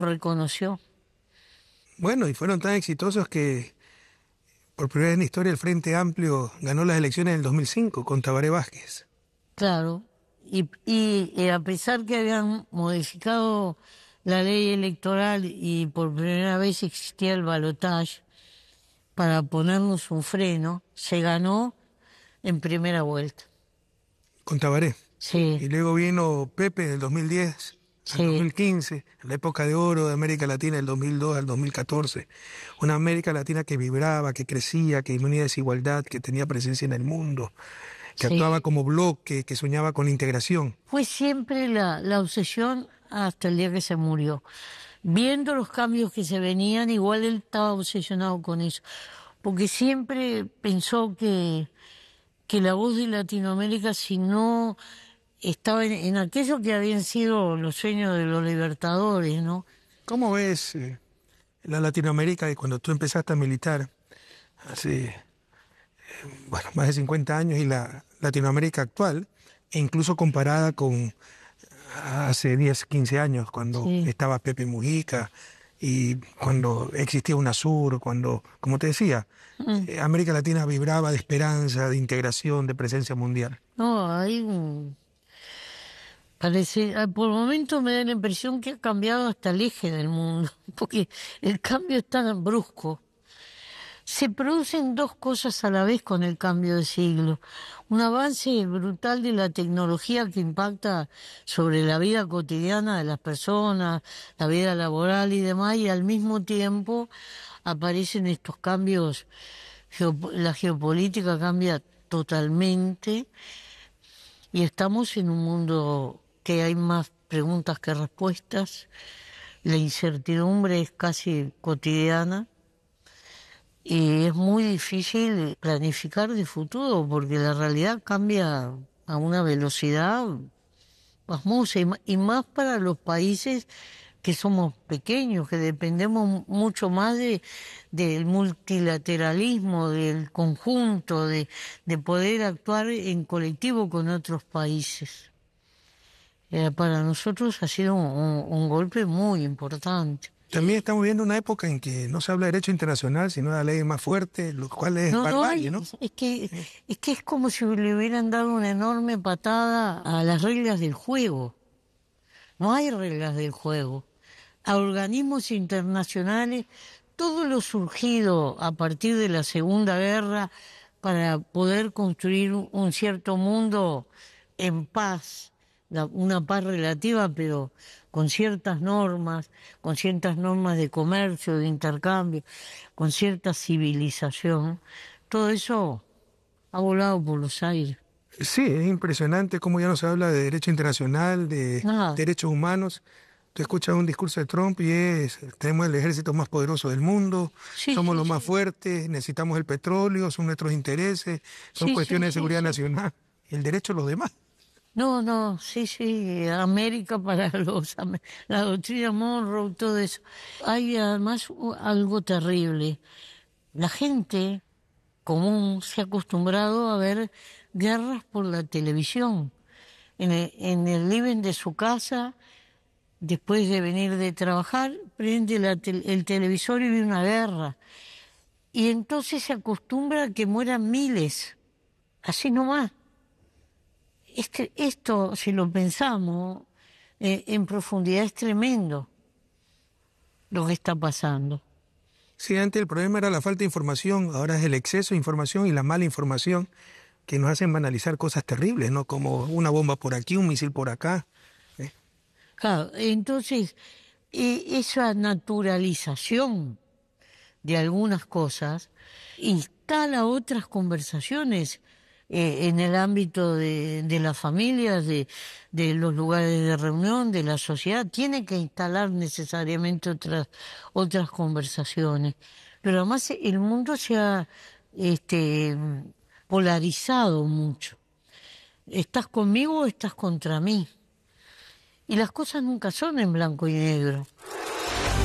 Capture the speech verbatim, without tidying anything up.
reconoció. Bueno, y fueron tan exitosos que por primera vez en la historia el Frente Amplio ganó las elecciones en el dos mil cinco con Tabaré Vázquez. Claro, y, y, y a pesar que habían modificado la ley electoral y por primera vez existía el balotaje para ponernos un freno, se ganó en primera vuelta. Con Tabaré. Sí. Y luego vino Pepe del dos mil diez al Sí. dos mil quince, la época de oro de América Latina del dos mil dos al dos mil catorce. Una América Latina que vibraba, que crecía, que disminuía desigualdad, que tenía presencia en el mundo, que Sí. actuaba como bloque, que soñaba con la integración. Fue siempre la, la obsesión hasta el día que se murió. Viendo los cambios que se venían, igual él estaba obsesionado con eso. Porque siempre pensó que, que la voz de Latinoamérica, si no estaba en, en aquello que habían sido los sueños de los libertadores, ¿no? ¿Cómo ves eh, la Latinoamérica de cuando tú empezaste a militar hace eh, bueno, más de cincuenta años y la Latinoamérica actual, e incluso comparada con hace diez, quince años, cuando Sí. estaba Pepe Mujica y cuando existía UNASUR, cuando, como te decía, Mm. eh, América Latina vibraba de esperanza, de integración, de presencia mundial? No, hay un... Parece, ah, por momentos me da la impresión que ha cambiado hasta el eje del mundo, porque el cambio es tan brusco. Se producen dos cosas a la vez con el cambio de siglo. Un avance brutal de la tecnología que impacta sobre la vida cotidiana de las personas, la vida laboral y demás, y al mismo tiempo aparecen estos cambios, geop- la geopolítica cambia totalmente y estamos en un mundo que hay más preguntas que respuestas, la incertidumbre es casi cotidiana. Y es muy difícil planificar de futuro porque la realidad cambia a una velocidad pasmosa y, ma- y más para los países que somos pequeños, que dependemos mucho más de del multilateralismo, del conjunto, de, de poder actuar en colectivo con otros países. Eh, para nosotros ha sido un, un- un golpe muy importante. También estamos viviendo una época en que no se habla de derecho internacional, sino de la ley más fuerte, lo cual es No, no barbarie, hay, ¿no? es que, es que es como si le hubieran dado una enorme patada a las reglas del juego. No hay reglas del juego. A organismos internacionales, todo lo surgido a partir de la Segunda Guerra para poder construir un un cierto mundo en paz, la- una paz relativa, pero con ciertas normas, con ciertas normas de comercio, de intercambio, con cierta civilización, todo eso ha volado por los aires. Sí, es impresionante cómo ya no se habla de derecho internacional, de Nada. derechos humanos. Tú escuchas un discurso de Trump y es, tenemos el ejército más poderoso del mundo, Sí, somos sí, los más sí. fuertes, necesitamos el petróleo, son nuestros intereses, son Sí, sí, cuestiones de sí, seguridad sí. nacional y el derecho de los demás. No, no, sí, sí, América para los, ame- la doctrina Monroe, todo eso. Hay además u- algo terrible. La gente común se ha acostumbrado a ver guerras por la televisión. En el, en el living de su casa, después de venir de trabajar, prende la tel- el televisor y ve una guerra. Y entonces se acostumbra a que mueran miles, así nomás. Este, esto, si lo pensamos eh, en profundidad, es tremendo lo que está pasando. Sí, antes el problema era la falta de información, ahora es el exceso de información y la mala información que nos hacen banalizar cosas terribles, ¿no? Como una bomba por aquí, un misil por acá. ¿eh? Claro, entonces, eh, esa naturalización de algunas cosas instala otras conversaciones eh, en el ámbito de, de las familias, de, de los lugares de reunión, de la sociedad. Tiene que instalar necesariamente otras, otras conversaciones. Pero además el mundo se ha este, polarizado mucho. ¿Estás conmigo o estás contra mí? Y las cosas nunca son en blanco y negro.